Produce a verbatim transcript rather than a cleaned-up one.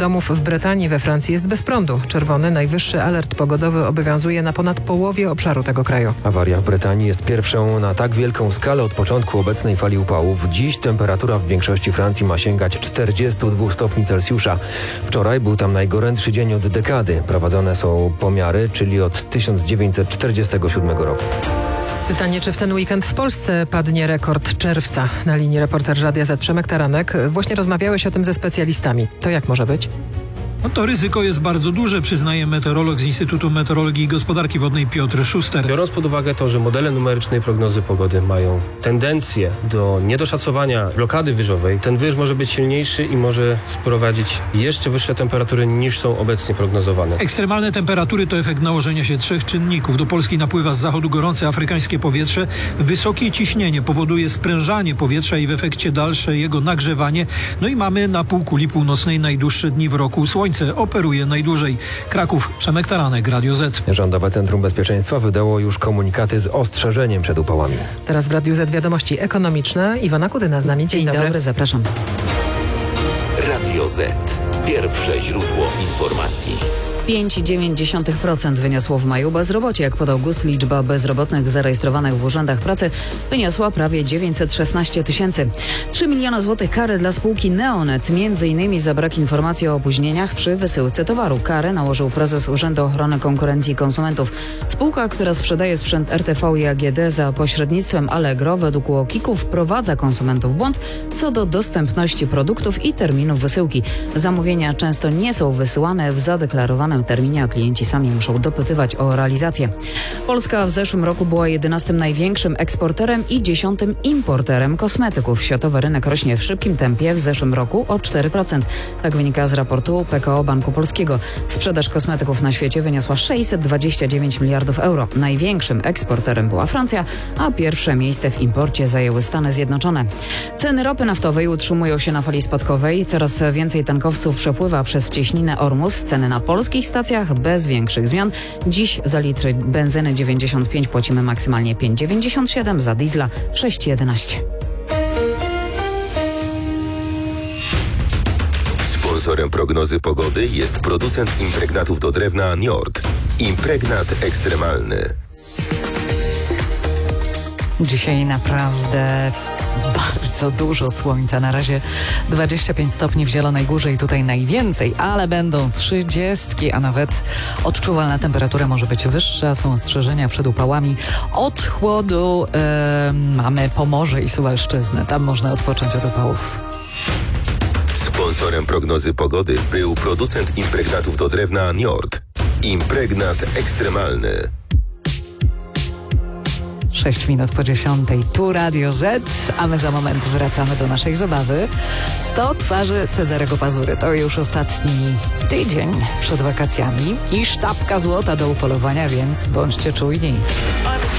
domów w Brytanii we Francji jest bez prądu. Czerwony, najwyższy alert pogodowy obowiązuje na ponad połowie obszaru tego kraju. Awaria w Brytanii jest pierwszą na tak wielką skalę od początku obecnej fali upałów. Dziś temperatura w większości Francji ma sięgać czterdziestu dwóch stopni Celsjusza. Wczoraj był tam najgorętszy dzień od dekady. Prowadzone są pomiary, czyli od tysiąc dziewięćset czterdziestego siódmego roku. Pytanie, czy w ten weekend w Polsce padnie rekord czerwca? Na linii reporter Radia Z Przemek Taranek. Właśnie rozmawiałeś o tym ze specjalistami. To jak może być? No to ryzyko jest bardzo duże, przyznaje meteorolog z Instytutu Meteorologii i Gospodarki Wodnej Piotr Szuster. Biorąc pod uwagę to, że modele numerycznej prognozy pogody mają tendencję do niedoszacowania blokady wyżowej, ten wyż może być silniejszy i może sprowadzić jeszcze wyższe temperatury niż są obecnie prognozowane. Ekstremalne temperatury to efekt nałożenia się trzech czynników. Do Polski napływa z zachodu gorące afrykańskie powietrze. Wysokie ciśnienie powoduje sprężanie powietrza i w efekcie dalsze jego nagrzewanie. No i mamy na półkuli północnej najdłuższe dni w roku. Słońce operuje najdłużej. Kraków, Przemek Taranek, Radio Z. Rządowe Centrum Bezpieczeństwa wydało już komunikaty z ostrzeżeniem przed upałami. Teraz w Radiu Z wiadomości ekonomiczne. Iwona Kudyna z nami. Dzień, Dzień dobry. dobry, zapraszam. Radio Z. Pierwsze źródło informacji. pięć przecinek dziewięć procent wyniosło w maju bezrobocie. Jak podał GUS, liczba bezrobotnych zarejestrowanych w urzędach pracy wyniosła prawie dziewięćset szesnaście tysięcy. trzy miliony złotych kary dla spółki Neonet, między innymi za brak informacji o opóźnieniach przy wysyłce towaru. Karę nałożył prezes Urzędu Ochrony Konkurencji i Konsumentów. Spółka, która sprzedaje sprzęt R T V i A G D za pośrednictwem Allegro, według UOKiK-u wprowadza konsumentów w błąd co do dostępności produktów i terminów wysyłki. Zamówienia często nie są wysyłane w zadeklarowanym terminie, a klienci sami muszą dopytywać o realizację. Polska w zeszłym roku była jedenastym największym eksporterem i dziesiątym importerem kosmetyków. Światowy rynek rośnie w szybkim tempie, w zeszłym roku o cztery procent. Tak wynika z raportu P K O Banku Polskiego. Sprzedaż kosmetyków na świecie wyniosła sześćset dwadzieścia dziewięć miliardów euro. Największym eksporterem była Francja, a pierwsze miejsce w imporcie zajęły Stany Zjednoczone. Ceny ropy naftowej utrzymują się na fali spadkowej. Coraz więcej tankowców przepływa przez cieśninę Ormus. Ceny na polskich stacjach bez większych zmian. Dziś za litr benzyny dziewięćdziesiąt pięć płacimy maksymalnie pięć dziewięćdziesiąt siedem, za diesla sześć jedenaście. Sponsorem prognozy pogody jest producent impregnatów do drewna Njord. Impregnat ekstremalny. Dzisiaj naprawdę bardzo dużo słońca. Na razie dwadzieścia pięć stopni w Zielonej Górze i tutaj najwięcej, ale będą trzydziestki, a nawet odczuwalna temperatura może być wyższa. Są ostrzeżenia przed upałami. Od chłodu yy, mamy Pomorze i Suwalszczyznę. Tam można odpocząć od upałów. Sponsorem prognozy pogody był producent impregnatów do drewna Njord. Impregnat ekstremalny. sześć minut po dziesiątej. Tu Radio Z, a my za moment wracamy do naszej zabawy. sto twarzy Cezarego Pazury. To już ostatni tydzień przed wakacjami i sztabka złota do upolowania, więc bądźcie czujni.